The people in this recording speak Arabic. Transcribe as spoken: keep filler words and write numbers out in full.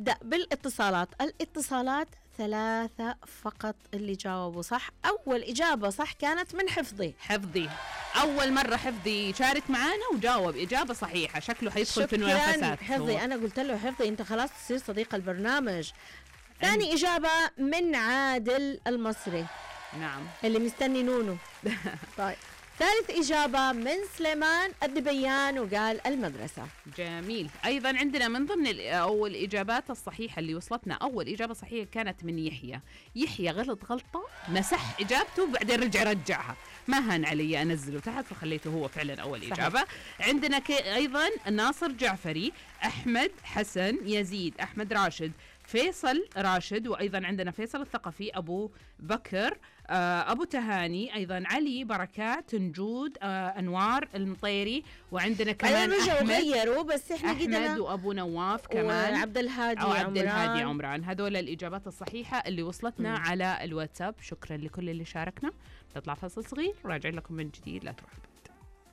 نبدأ بالاتصالات. الاتصالات ثلاثة فقط اللي جاوبوا صح. أول إجابة صح كانت من حفظي. حفظي أول مرة حفظي يشارك معانا وجاوب إجابة صحيحة، شكله حيدخل في المنافسات. حفظي أنا قلت له حفظي أنت خلاص تصير صديق البرنامج. ثاني إجابة من عادل المصري. نعم اللي مستني نونو. طيب ثالث إجابة من سليمان الدبيان وقال المدرسة. جميل. أيضا عندنا من ضمن أول الإجابات الصحيحة اللي وصلتنا، أول إجابة صحيحة كانت من يحيى. يحيى غلط غلطة مسح إجابته وبعدين رجع رجعها، ما هان علي أنزله تحت فخليته هو فعلا أول صحيح. إجابة. عندنا أيضا ناصر جعفري، أحمد حسن، يزيد، أحمد راشد، فيصل راشد، وأيضا عندنا فيصل الثقفي، أبو بكر، آه أبو تهاني، أيضا علي، بركات، نجود، آه أنوار المطيري، وعندنا كمان أحمد غيروا بس إحنا أحمد وأبو نواف كمان وعبد الهادي أو عبد عمران. الهادي عمران. هذول الإجابات الصحيحة اللي وصلتنا م. على الواتساب. شكرا لكل اللي شاركنا. نطلع فاصل صغير وراجع لكم من جديد، لا تروحوا.